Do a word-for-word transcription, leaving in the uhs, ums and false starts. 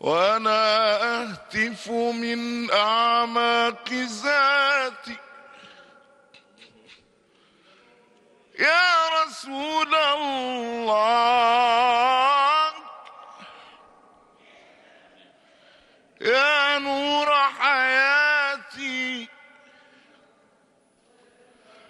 وأنا أهتف من أعماق ذاتي يا رسول الله، يا